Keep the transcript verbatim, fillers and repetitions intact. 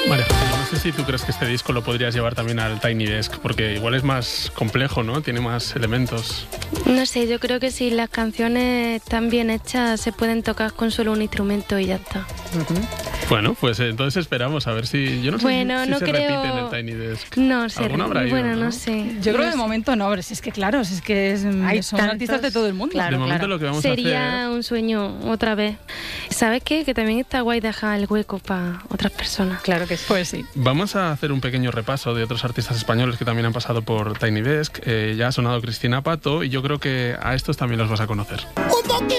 María José, no sé si tú crees que este disco lo podrías llevar también al Tiny Desk, porque igual es más complejo, ¿no? Tiene más elementos. No sé, yo creo que si las canciones están bien hechas se pueden tocar con solo un instrumento y ya está. Uh-huh. Bueno, pues entonces esperamos a ver si... Yo no sé bueno, si, si no se creo... repite en el Tiny Desk. No sé, ¿Alguno habrá ido, bueno, no? no sé. Yo creo no que de sé. momento no, pero si es que claro, si es que es, Hay son tantos, artistas de todo el mundo. claro, de momento claro. lo que vamos Sería a hacer... un sueño otra vez. ¿Sabes qué? Que también está guay dejar el hueco para otras personas. Claro que sí. Pues sí. Vamos a hacer un pequeño repaso de otros artistas españoles que también han pasado por Tiny Desk. Eh, ya ha sonado Cristina Pato y yo creo que a estos también los vas a conocer.